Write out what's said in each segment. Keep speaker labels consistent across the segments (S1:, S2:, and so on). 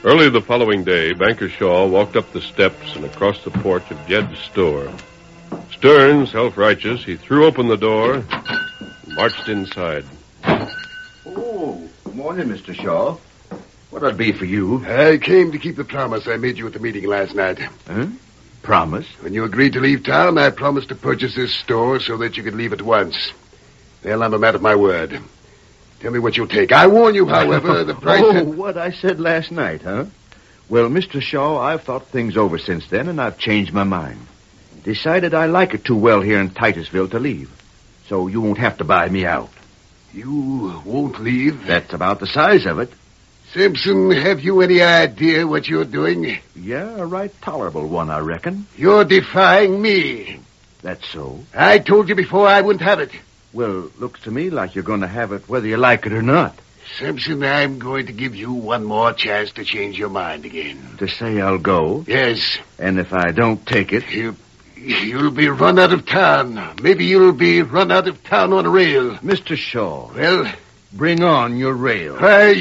S1: Early the following day, Banker Shaw walked up the steps and across the porch of Jed's store. Stern, self-righteous, he threw open the door and marched inside.
S2: Oh, morning, Mr. Shaw. What'll it be for you?
S3: I came to keep the promise I made you at the meeting last night.
S2: Huh? Promise?
S3: When you agreed to leave town, I promised to purchase this store so that you could leave at once. Well, I'm a man of my word. Tell me what you'll take. I warn you, however, the price...
S2: What I said last night, huh? Well, Mr. Shaw, I've thought things over since then, and I've changed my mind. Decided I like it too well here in Titusville to leave. So you won't have to buy me out.
S3: You won't leave?
S2: That's about the size of it.
S3: Simpson, have you any idea what you're doing?
S2: Yeah, a right tolerable one, I reckon.
S3: You're defying me.
S2: That's so.
S3: I told you before I wouldn't have it.
S2: Well, looks to me like you're going to have it whether you like it or not.
S3: Simpson, I'm going to give you one more chance to change your mind again.
S2: To say I'll go?
S3: Yes.
S2: And if I don't take it?
S3: You'll be run out of town. Maybe you'll be run out of town on a rail.
S2: Mr. Shaw.
S3: Well?
S2: Bring on your rail.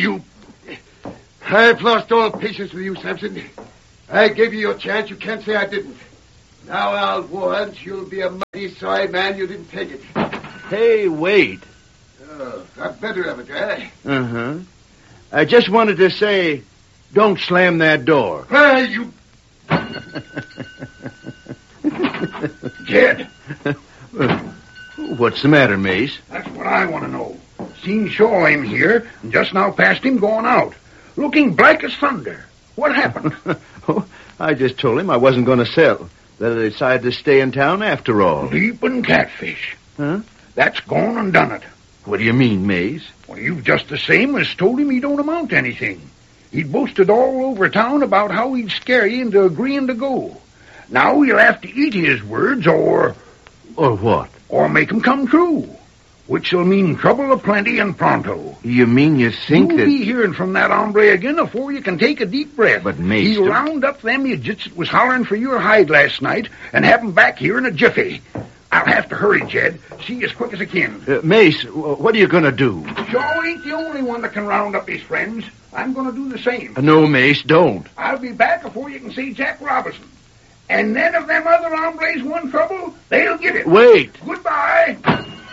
S3: I've lost all patience with you, Simpson. I gave you your chance. You can't say I didn't. Now I'll warrant you'll be a mighty sorry man you didn't take it.
S2: Hey, wait.
S3: Got better of it, eh?
S2: Uh-huh. I just wanted to say, don't slam that door.
S3: Hey, you...
S4: Jed.
S2: What's the matter, Mace?
S4: That's what I want to know. Seen Shaw in here, and just now passed him going out. Looking black as thunder. What happened?
S2: I just told him I wasn't going to sell. That I decided to stay in town after all.
S4: Leaping catfish.
S2: Huh?
S4: That's gone and done it.
S2: What do you mean, Mace?
S4: Well, you've just the same as told him he don't amount to anything. He'd boasted all over town about how he'd scare you into agreeing to go. Now you'll have to eat his words or...
S2: Or what?
S4: Or make 'em come true. Which'll mean trouble aplenty and pronto.
S2: You mean you think
S4: You'll
S2: that...
S4: be hearing from that hombre again afore you can take a deep breath.
S2: But, Mace...
S4: He'll round up them idiots that was hollering for your hide last night and have 'em back here in a jiffy. I'll have to hurry, Jed. See you as quick as I can.
S2: Mace, what are you going to do?
S4: Shaw ain't the only one that can round up his friends. I'm going to do the same.
S2: No, Mace, don't.
S4: I'll be back before you can see Jack Robinson. And then if them other hombres want trouble, they'll get it.
S2: Wait.
S4: Goodbye.